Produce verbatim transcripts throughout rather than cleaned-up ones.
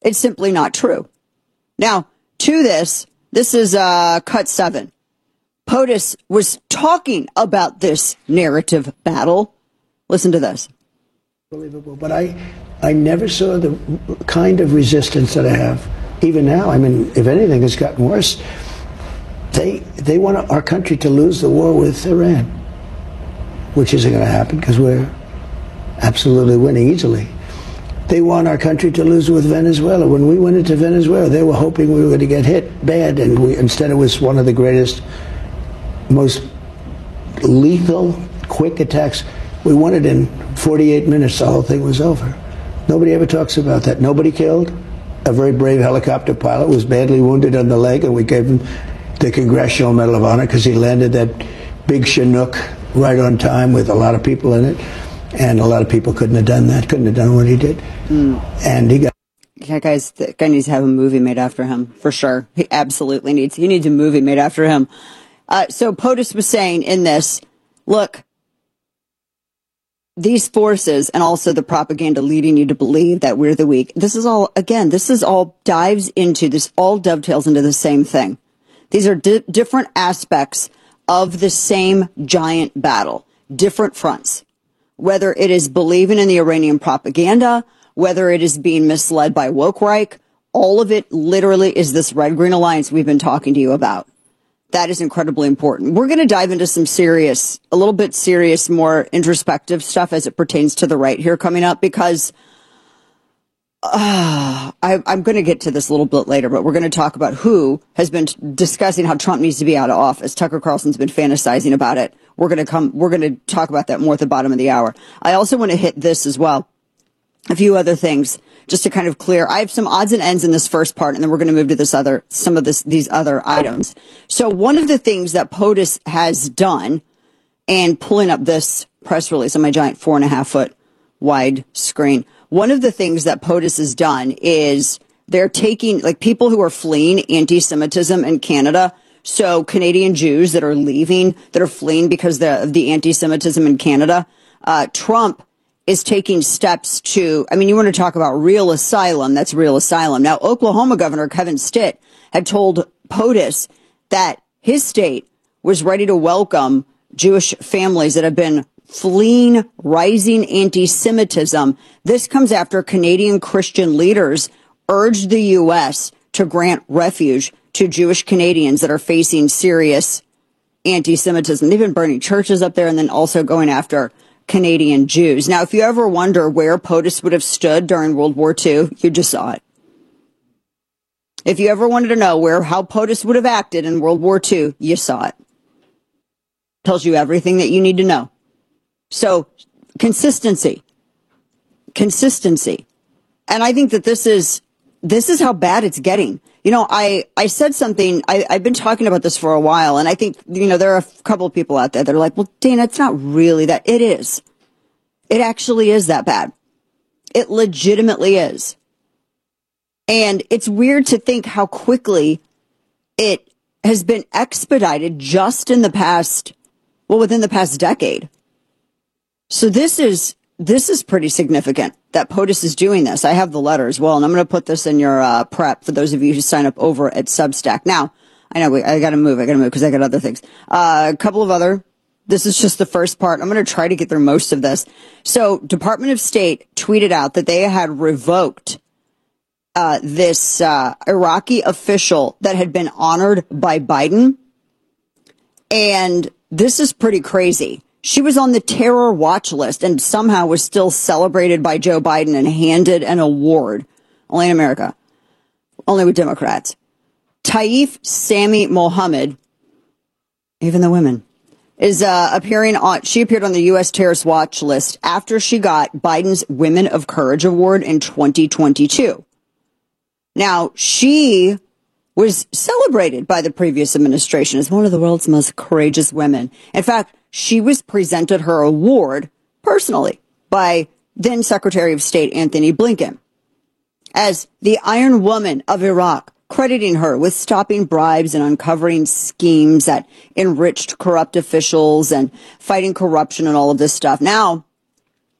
It's simply not true. Now, to this, this is uh, cut seven. POTUS was talking about this narrative battle. Listen to this. Unbelievable, but I, I never saw the kind of resistance that I have. Even now, I mean, if anything, it's gotten worse. They, they want our country to lose the war with Iran, which isn't going to happen because we're absolutely winning easily. They want our country to lose with Venezuela. When we went into Venezuela, they were hoping we were going to get hit bad, and we, instead it was one of the greatest, most lethal, quick attacks. We won it in forty-eight minutes. The whole thing was over. Nobody ever talks about that. Nobody killed. A very brave helicopter pilot was badly wounded on the leg, and we gave him the Congressional Medal of Honor because he landed that big Chinook right on time with a lot of people in it. And a lot of people couldn't have done that, couldn't have done what he did. Mm. And he got... Yeah, guys, the guy needs to have a movie made after him, for sure. He absolutely needs. He needs a movie made after him. Uh, so POTUS was saying in this, look, these forces and also the propaganda leading you to believe that we're the weak. This is all, again, this is all dives into, this all dovetails into the same thing. These are di- different aspects of the same giant battle, different fronts. Whether it is believing in the Iranian propaganda, whether it is being misled by Woke-Reich, all of it literally is this red-green alliance we've been talking to you about. That is incredibly important. We're going to dive into some serious, a little bit serious, more introspective stuff as it pertains to the right here coming up, because uh, I, I'm going to get to this a little bit later, but we're going to talk about who has been discussing how Trump needs to be out of office. Tucker Carlson's been fantasizing about it. We're going to come, we're going to talk about that more at the bottom of the hour. I also want to hit this as well. A few other things just to kind of clear. I have some odds and ends in this first part, and then we're going to move to this other, some of this, these other items. So one of the things that POTUS has done, and pulling up this press release on my giant four and a half foot wide screen, one of the things that POTUS has done is they're taking, like, people who are fleeing anti-Semitism in Canada. So Canadian Jews that are leaving, that are fleeing because of the anti-Semitism in Canada, uh, Trump is taking steps to, I mean, you want to talk about real asylum, that's real asylum. Now, Oklahoma Governor Kevin Stitt had told POTUS that his state was ready to welcome Jewish families that have been fleeing rising anti-Semitism. This comes after Canadian Christian leaders urged the U S to grant refuge to Jewish Canadians that are facing serious anti-Semitism. They've been burning churches up there and then also going after Canadian Jews. Now, if you ever wonder where POTUS would have stood during World War Two, you just saw it. If you ever wanted to know where how POTUS would have acted in World War Two, you saw it. Tells you everything that you need to know. So, consistency. Consistency. And I think that this is this is how bad it's getting. You know, I, I said something, I, I've been talking about this for a while, and I think, you know, there are a couple of people out there that are like, well, Dana, it's not really that. It is. It actually is that bad. It legitimately is. And it's weird to think how quickly it has been expedited just in the past, well, within the past decade. So this is, this is pretty significant that POTUS is doing this. I have the letter as well, and I'm going to put this in your uh, prep for those of you who sign up over at Substack. Now, I know we, I got to move. I got to move because I got other things. Uh, a couple of other. This is just the first part. I'm going to try to get through most of this. So, Department of State tweeted out that they had revoked uh, this uh, Iraqi official that had been honored by Biden, and this is pretty crazy. She was on the terror watch list and somehow was still celebrated by Joe Biden and handed an award. Only in America. Only with Democrats. Taif Sami Mohammed, even the women, is uh, appearing on, she appeared on the U S terrorist watch list after she got Biden's Women of Courage Award in twenty twenty-two. Now, she was celebrated by the previous administration as one of the world's most courageous women. In fact, she was presented her award personally by then Secretary of State Anthony Blinken as the Iron Woman of Iraq, crediting her with stopping bribes and uncovering schemes that enriched corrupt officials and fighting corruption and all of this stuff. Now,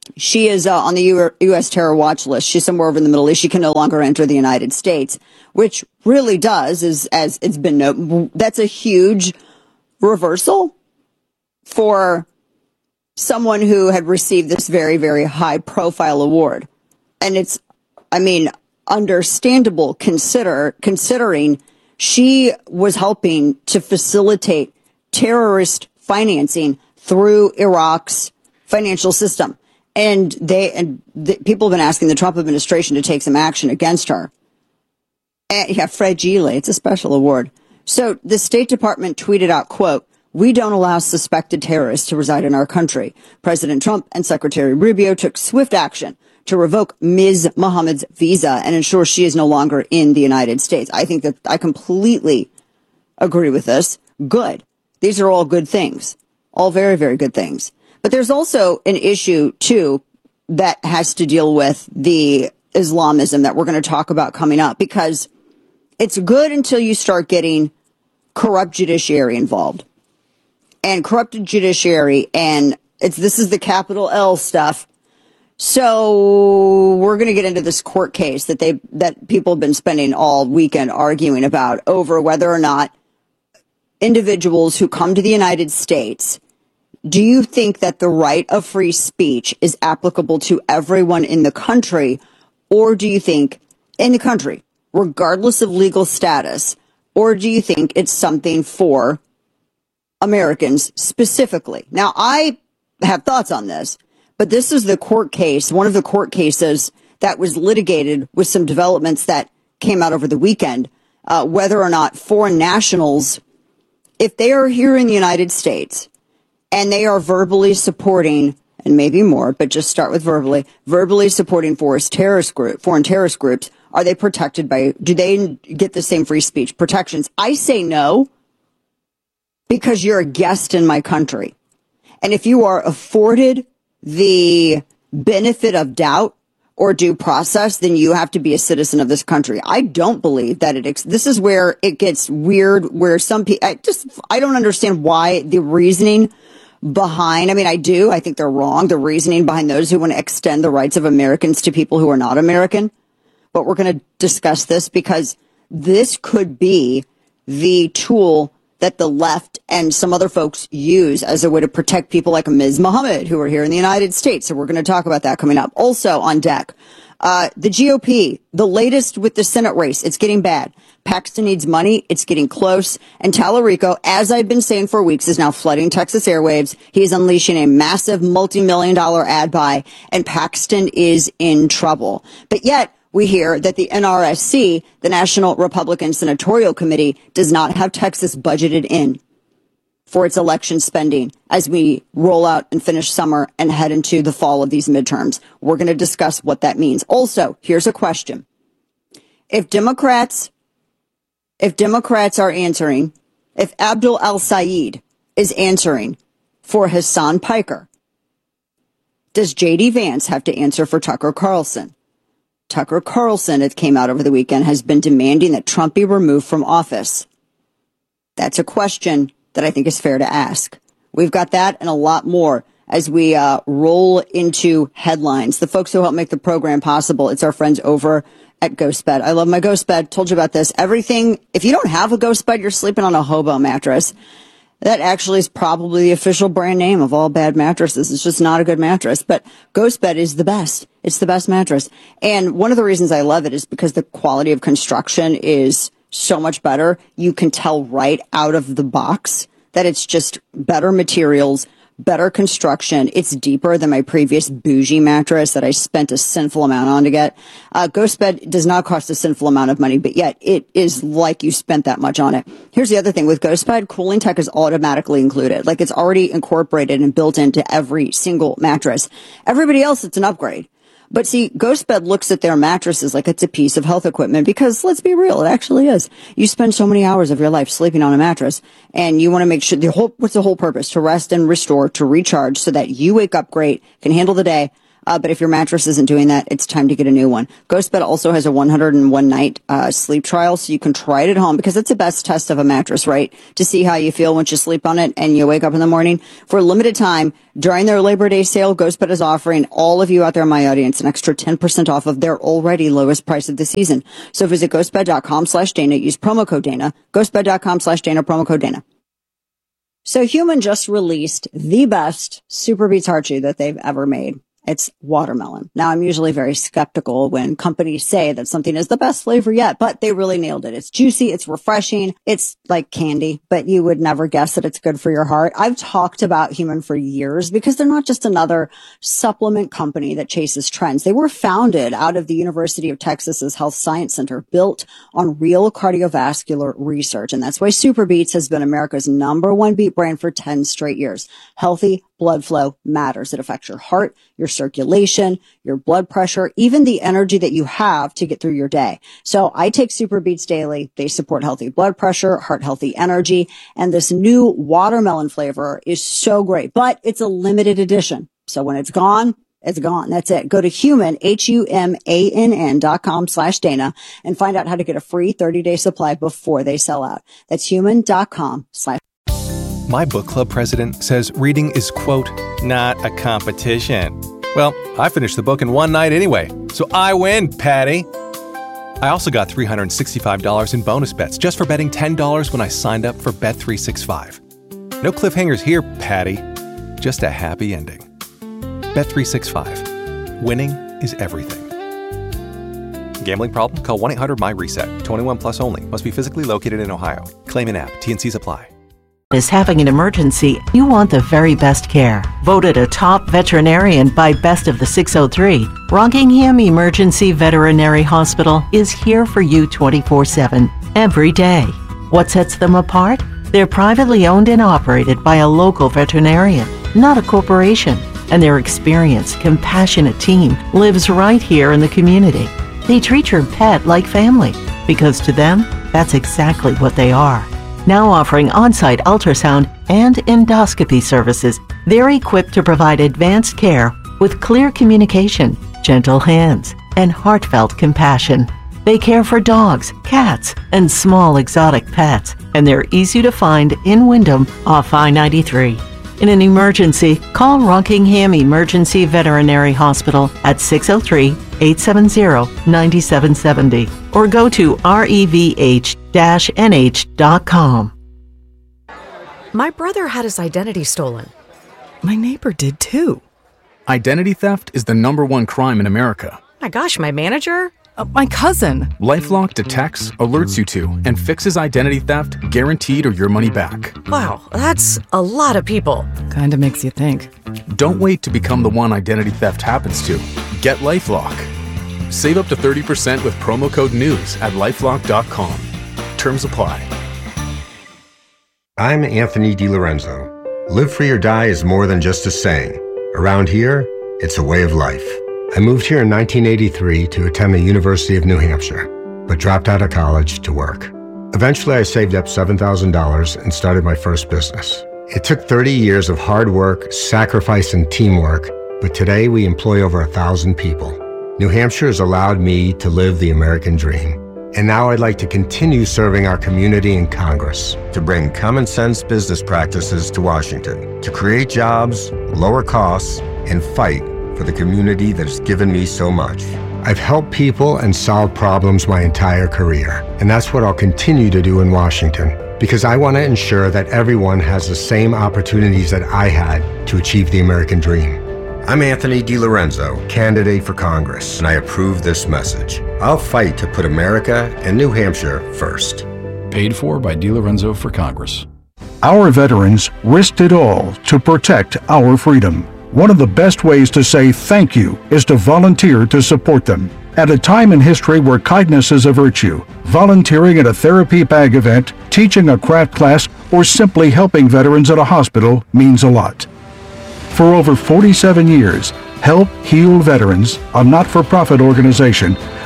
She is uh, on the U- U.S. terror watch list. She's somewhere over in the Middle East. She can no longer enter the United States, which really does, is as it's been noted, that's a huge reversal for someone who had received this very, very high profile award. And it's, I mean, understandable consider considering she was helping to facilitate terrorist financing through Iraq's financial system. And they and the, people have been asking the Trump administration to take some action against her. And, yeah, fragile. It's a special award. So the State Department tweeted out, quote, "We don't allow suspected terrorists to reside in our country. President Trump and Secretary Rubio took swift action to revoke Miz Mohammed's visa and ensure she is no longer in the United States." I think that I completely agree with this. Good. These are all good things. All very, very good things. But there's also an issue, too, that has to deal with the Islamism that we're going to talk about coming up, because it's good until you start getting corrupt judiciary involved. And corrupted judiciary, and it's this is the capital L stuff. So we're going to get into this court case that they that people have been spending all weekend arguing about over whether or not individuals who come to the United States, do you think that the right of free speech is applicable to everyone in the country, or do you think in the country, regardless of legal status, or do you think it's something for Americans specifically? Now, I have thoughts on this, but this is the court case, one of the court cases that was litigated with some developments that came out over the weekend, uh, whether or not foreign nationals, if they are here in the United States and they are verbally supporting, and maybe more, but just start with verbally, verbally supporting foreign terrorist group, foreign terrorist groups, are they protected by, do they get the same free speech protections? I say no, because you're a guest in my country. And if you are afforded the benefit of doubt or due process, then you have to be a citizen of this country. I don't believe that it, ex- this is where it gets weird, where some people, I just, I don't understand why the reasoning behind, I mean, I do, I think they're wrong, the reasoning behind those who want to extend the rights of Americans to people who are not American. But we're going to discuss this because this could be the tool that the left and some other folks use as a way to protect people like Miz Mohammed, who are here in the United States. So we're going to talk about that coming up. Also on deck, uh, the G O P, the latest with the Senate race. It's getting bad. Paxton needs money. It's getting close. And Tallarico, as I've been saying for weeks, is now flooding Texas airwaves. He is unleashing a massive multi-million dollar ad buy, and Paxton is in trouble. But yet, we hear that the N R S C, the National Republican Senatorial Committee, does not have Texas budgeted in for its election spending as we roll out and finish summer and head into the fall of these midterms. We're going to discuss what that means. Also, here's a question. If Democrats, if Democrats are answering, if Abdul El-Sayed is answering for Hassan Piker, does J D Vance have to answer for Tucker Carlson? Tucker Carlson, it came out over the weekend, has been demanding that Trump be removed from office. That's a question that I think is fair to ask. We've got that and a lot more as we uh, roll into headlines. The folks who help make the program possible, it's our friends over at GhostBed. I love my GhostBed. Told you about this. Everything, if you don't have a GhostBed, you're sleeping on a hobo mattress. That actually is probably the official brand name of all bad mattresses. It's just not a good mattress. But GhostBed is the best. It's the best mattress. And one of the reasons I love it is because the quality of construction is so much better. You can tell right out of the box that it's just better materials, better construction. It's deeper than my previous bougie mattress that I spent a sinful amount on to get. Uh, GhostBed does not cost a sinful amount of money, but yet it is like you spent that much on it. Here's the other thing with GhostBed, cooling tech is automatically included. Like it's already incorporated and built into every single mattress. Everybody else, it's an upgrade. But see, GhostBed looks at their mattresses like it's a piece of health equipment because let's be real, it actually is. You spend so many hours of your life sleeping on a mattress and you want to make sure the whole, what's the whole purpose? To rest and restore, to recharge so that you wake up great, can handle the day. Uh, but if your mattress isn't doing that, it's time to get a new one. GhostBed also has a one hundred one night uh, sleep trial, so you can try it at home, because it's the best test of a mattress, right? To see how you feel once you sleep on it and you wake up in the morning. For a limited time, during their Labor Day sale, GhostBed is offering all of you out there in my audience an extra ten percent off of their already lowest price of the season. So visit ghostbed.com slash Dana. Use promo code Dana. ghostbed.com slash Dana, promo code Dana. So Human just released the best Super Beets Heart Chew that they've ever made. It's watermelon. Now, I'm usually very skeptical when companies say that something is the best flavor yet, but they really nailed it. It's juicy. It's refreshing. It's like candy, but you would never guess that it's good for your heart. I've talked about Human for years because they're not just another supplement company that chases trends. They were founded out of the University of Texas's Health Science Center, built on real cardiovascular research. And that's why Super Beets has been America's number one beet brand for ten straight years. Healthy blood flow matters. It affects your heart, your circulation, your blood pressure, even the energy that you have to get through your day. So I take Super Beets daily. They support healthy blood pressure, heart healthy energy, and this new watermelon flavor is so great, but it's a limited edition. So when it's gone, it's gone. That's it. Go to human, H U M A N N dot com slash Dana and find out how to get a free thirty day supply before they sell out. That's human.com slash My book club president says reading is, quote, not a competition. Well, I finished the book in one night anyway, so I win, Patty. I also got three hundred sixty-five dollars in bonus bets just for betting ten dollars when I signed up for Bet three sixty-five. No cliffhangers here, Patty. Just a happy ending. Bet three sixty-five. Winning is everything. Gambling problem? Call one eight hundred M Y reset. twenty-one plus only. Must be physically located in Ohio. Claim in app. T and Cs apply. Is having an emergency, you want the very best care. Voted a top veterinarian by Best of the six oh three, Rockingham Emergency Veterinary Hospital is here for you twenty-four seven, every day. What sets them apart? They're privately owned and operated by a local veterinarian, not a corporation, and their experienced, compassionate team lives right here in the community. They treat your pet like family, because to them, that's exactly what they are. Now offering on-site ultrasound and endoscopy services, they're equipped to provide advanced care with clear communication, gentle hands, and heartfelt compassion. They care for dogs, cats, and small exotic pets, and they're easy to find in Wyndham off I ninety-three. In an emergency, call Rockingham Emergency Veterinary Hospital at six oh three, eight seven zero, nine seven seven zero or go to revh dash n h dot com. My brother had his identity stolen. My neighbor did too. Identity theft is the number one crime in America. My gosh, my manager? Uh, my cousin. LifeLock detects, alerts you to, and fixes identity theft guaranteed or your money back. Wow, that's a lot of people. Kinda makes you think. Don't wait to become the one identity theft happens to. Get LifeLock. Save up to thirty percent with promo code NEWS at lifelock dot com. Terms apply. I'm Anthony DiLorenzo. Live free or die is more than just a saying. Around here, it's a way of life. I moved here in nineteen eighty-three to attend the University of New Hampshire, but dropped out of college to work. Eventually, I saved up seven thousand dollars and started my first business. It took thirty years of hard work, sacrifice, and teamwork, but today we employ over a thousand people. New Hampshire has allowed me to live the American dream. And now I'd like to continue serving our community in Congress to bring common sense business practices to Washington, to create jobs, lower costs, and fight for the community that has given me so much. I've helped people and solved problems my entire career, and that's what I'll continue to do in Washington, because I want to ensure that everyone has the same opportunities that I had to achieve the American dream. I'm Anthony DiLorenzo, candidate for Congress, and I approve this message. I'll fight to put America and New Hampshire first. Paid for by DiLorenzo for Congress. Our veterans risked it all to protect our freedom. One of the best ways to say thank you is to volunteer to support them. At a time in history where kindness is a virtue, volunteering at a therapy bag event, teaching a craft class, or simply helping veterans at a hospital means a lot. For over forty-seven years, Help Heal Veterans, a not-for-profit organization,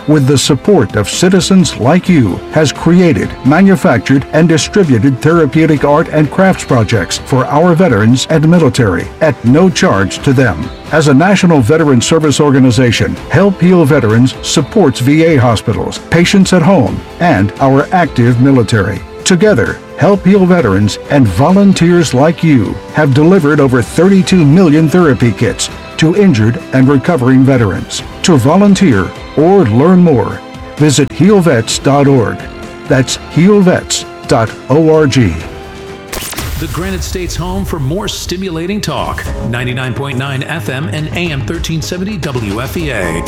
with the support of citizens like you, has created, manufactured, and distributed therapeutic art and crafts projects for our veterans and military at no charge to them. As a National Veteran Service Organization, Help Heal Veterans supports V A hospitals, patients at home, and our active military. Together, Help Heal Veterans and volunteers like you have delivered over thirty-two million therapy kits to injured and recovering veterans. To volunteer or learn more, visit heal vets dot org. That's heal vets dot org. The Granite State's home for more stimulating talk. ninety-nine point nine F M and A M thirteen seventy W F E A.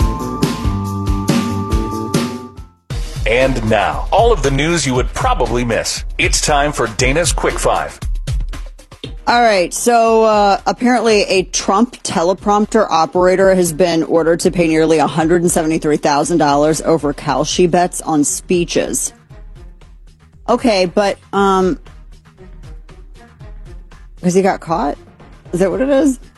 And now, all of the news you would probably miss. It's time for Dana's Quick Five. All right, so uh, apparently a Trump teleprompter operator has been ordered to pay nearly one hundred seventy-three thousand dollars over Kalshi bets on speeches. Okay, but um, because he got caught? Is that what it is?